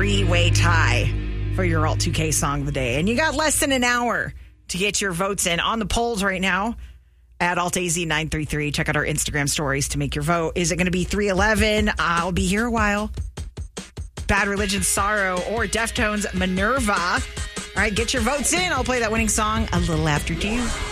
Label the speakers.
Speaker 1: three-way tie for your Alt 2K song of the day. And you got less than an hour to get your votes in on the polls right now at AltAZ933. Check out our Instagram stories to make your vote. Is it going to be 311? I'll be here a while. Bad Religion, Sorrow, or Deftones, Minerva. All right, get your votes in. I'll play that winning song a little after 2.